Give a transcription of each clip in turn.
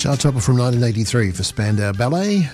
Chart topper from 1983 for Spandau Ballet.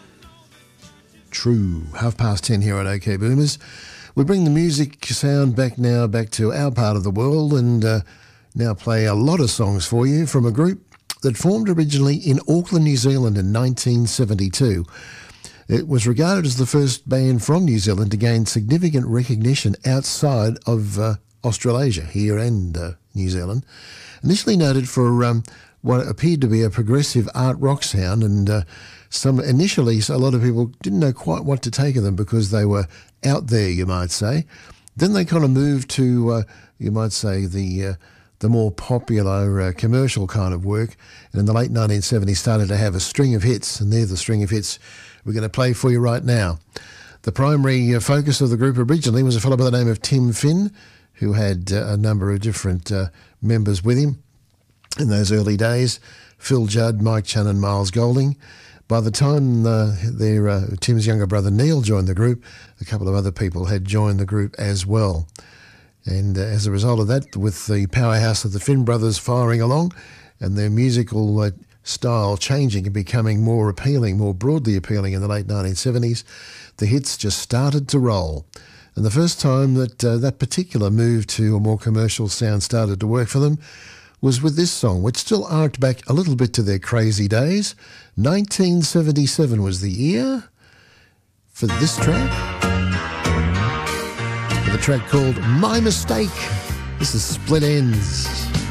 True. 10:30 here on OK Boomers. We bring the music sound back to our part of the world and now play a lot of songs for you from a group that formed originally in Auckland, New Zealand in 1972. It was regarded as the first band from New Zealand to gain significant recognition outside of Australasia, here and New Zealand. Initially noted for what appeared to be a progressive art rock sound, and initially a lot of people didn't know quite what to take of them because they were out there, you might say. Then they kind of moved to, you might say, the more popular commercial kind of work, and in the late 1970s started to have a string of hits, and they're the string of hits we're going to play for you right now. The primary focus of the group originally was a fellow by the name of Tim Finn, who had a number of different members with him in those early days: Phil Judd, Mike Chun and Miles Golding. By the time Tim's younger brother Neil joined the group, a couple of other people had joined the group as well. And as a result of that, with the powerhouse of the Finn brothers firing along and their musical style changing and becoming more appealing, more broadly appealing in the late 1970s, the hits just started to roll. And the first time that that particular move to a more commercial sound started to work for them was with this song, which still arced back a little bit to their crazy days. 1977 was the year for this track. For the track called My Mistake. This is Split Enz.